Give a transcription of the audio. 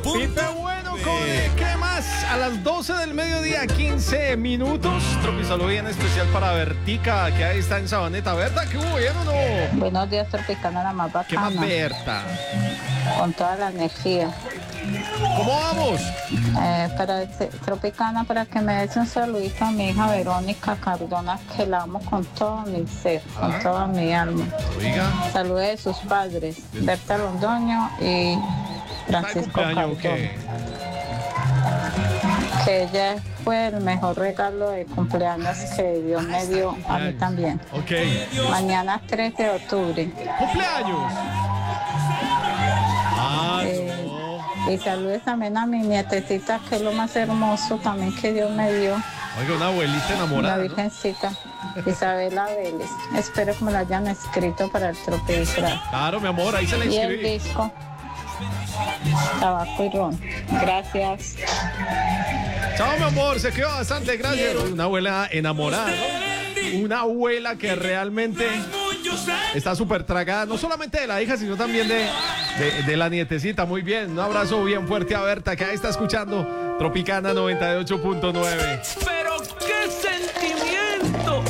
Pipe Bueno con ¿qué más? A las 12 del mediodía, 15 minutos. Tropi, saludo bien especial para Bertica, que ahí está en Sabaneta. Berta, ¿qué hubo? ¿Bien o no? Buenos días, Tropicana, la más ¿Qué más, bacana. Berta? Con toda la energía. ¿Cómo vamos? Tropicana, para que me des un saludito a mi hija Verónica Cardona, que la amo con todo mi ser, con toda mi alma. Oiga. Saludos de sus padres, Berta Londoño y Francisco ¿Cumpleaños o Cardona. qué? Que ella fue el mejor regalo de cumpleaños que Dios me dio a mí también. Ok. Mañana 3 de octubre. ¡Cumpleaños! Y saludos también a mi nietecita, que es lo más hermoso también que Dios me dio. Oiga, una abuelita enamorada, La ¿no? Virgencita, Isabela Vélez. Espero que me la hayan escrito para el tropicana. Claro, mi amor, ahí se la Y el inscribí. disco, Tabaco y Ron. Gracias. Chao, mi amor, se quedó bastante, gracias. Una abuela enamorada, ¿no? Una abuela que realmente está súper tragada, no solamente de la hija, sino también de la nietecita. Muy bien, un abrazo bien fuerte a Berta, que ahí está escuchando Tropicana 98.9. Pero qué sentimiento.